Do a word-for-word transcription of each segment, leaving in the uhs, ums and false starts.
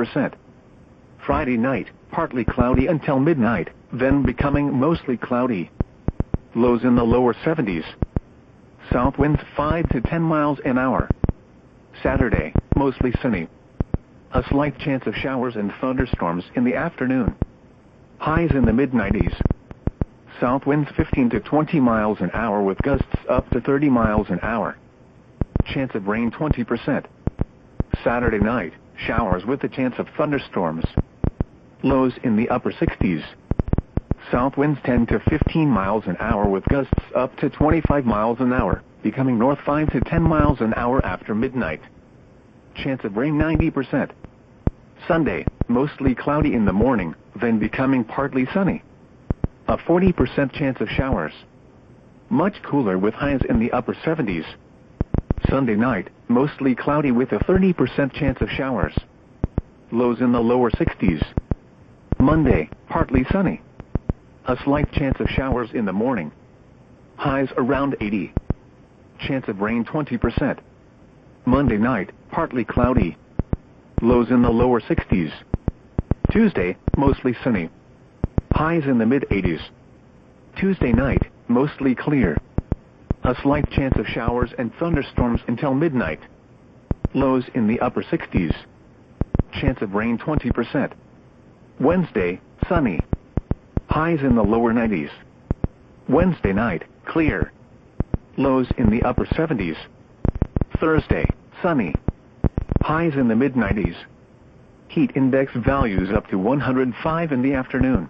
percent. Friday night, partly cloudy until midnight, then becoming mostly cloudy. Lows in the lower seventies. South winds five to ten miles an hour. Saturday, mostly sunny. A slight chance of showers and thunderstorms in the afternoon. Highs in the mid nineties. South winds fifteen to twenty miles an hour with gusts up to thirty miles an hour. Chance of rain twenty percent. Saturday night, showers with a chance of thunderstorms. Lows in the upper sixties. South winds ten to fifteen miles an hour with gusts up to twenty-five miles an hour, becoming north five to ten miles an hour after midnight. Chance of rain ninety percent. Sunday, mostly cloudy in the morning, then becoming partly sunny. A forty percent chance of showers. Much cooler with highs in the upper seventies. Sunday night, mostly cloudy with a thirty percent chance of showers. Lows in the lower sixties. Monday, partly sunny. A slight chance of showers in the morning. Highs around eighty. Chance of rain twenty percent. Monday night, partly cloudy. Lows in the lower sixties. Tuesday, mostly sunny. Highs in the mid eighties. Tuesday night, mostly clear. A slight chance of showers and thunderstorms until midnight. Lows in the upper sixties. Chance of rain twenty percent. Wednesday, sunny. Highs in the lower nineties. Wednesday night, clear. Lows in the upper seventies. Thursday, sunny. Highs in the mid nineties. Heat index values up to one hundred five in the afternoon.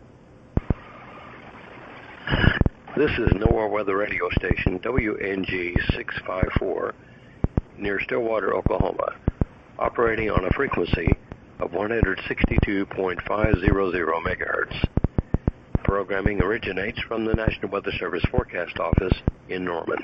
This is NOAA Weather Radio Station W N G six five four near Stillwater, Oklahoma, operating on a frequency of one hundred sixty-two point five hundred megahertz. Programming originates from the National Weather Service Forecast Office in Norman.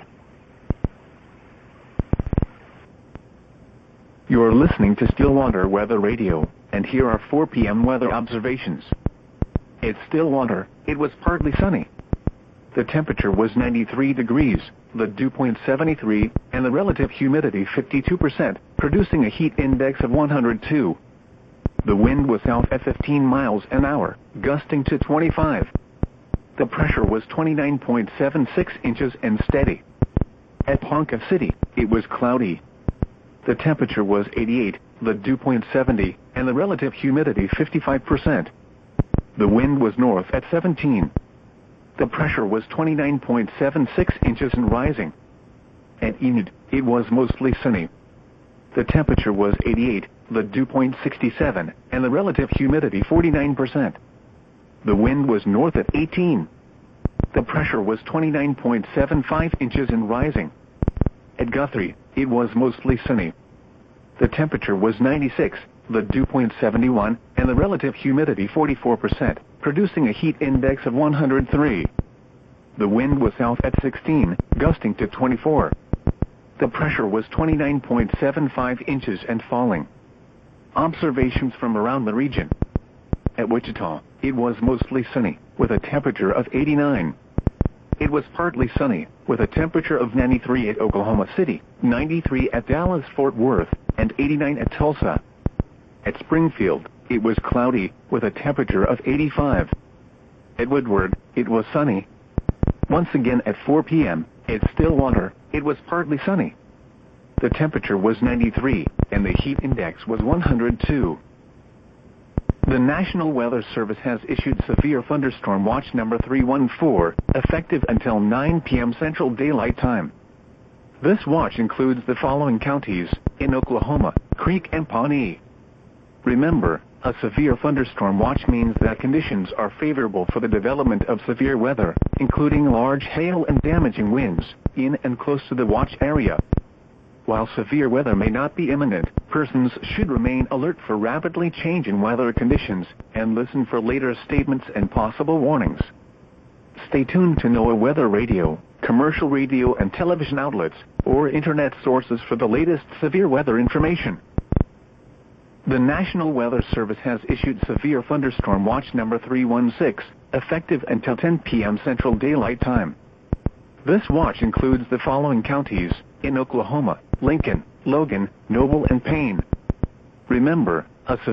You're listening to Stillwater Weather Radio, and here are four p m weather observations. At Stillwater, it was partly sunny. The temperature was ninety-three degrees, the dew point seventy-three, and the relative humidity fifty-two percent, producing a heat index of one hundred two. The wind was south at fifteen miles an hour, gusting to twenty-five. The pressure was twenty-nine point seven six inches and steady. At Ponca City, it was cloudy. The temperature was eighty-eight, the dew point seventy, and the relative humidity fifty-five percent. The wind was north at seventeen. The pressure was twenty-nine point seven six inches and rising. At Enid, it was mostly sunny. The temperature was eighty-eight, the dew point sixty-seven, and the relative humidity forty-nine percent. The wind was north at eighteen. The pressure was twenty-nine point seven five inches and rising. At Guthrie, it was mostly sunny. The temperature was ninety-six, the dew point seventy-one, and the relative humidity forty-four percent, producing a heat index of one hundred three. The wind was south at sixteen, gusting to twenty-four. The pressure was twenty-nine point seven five inches and falling. Observations from around the region. At Wichita, it was mostly sunny, with a temperature of eighty-nine. It was partly sunny, with a temperature of ninety-three at Oklahoma City, ninety-three at Dallas-Fort Worth, and eighty-nine at Tulsa. At Springfield, it was cloudy, with a temperature of eighty-five. At Woodward, it was sunny. Once again at four p m, at Stillwater, it was partly sunny. The temperature was ninety-three, and the heat index was one hundred two. The National Weather Service has issued Severe Thunderstorm Watch number three one four, effective until nine p m Central Daylight Time. This watch includes the following counties, in Oklahoma, Creek and Pawnee. Remember, a severe thunderstorm watch means that conditions are favorable for the development of severe weather, including large hail and damaging winds, in and close to the watch area. While severe weather may not be imminent, persons should remain alert for rapidly changing weather conditions and listen for later statements and possible warnings. Stay tuned to NOAA Weather Radio, commercial radio and television outlets, or internet sources for the latest severe weather information. The National Weather Service has issued Severe Thunderstorm Watch number three one six, effective until ten p m Central Daylight Time. This watch includes the following counties, in Oklahoma, Lincoln, Logan, Noble, and Payne. Remember,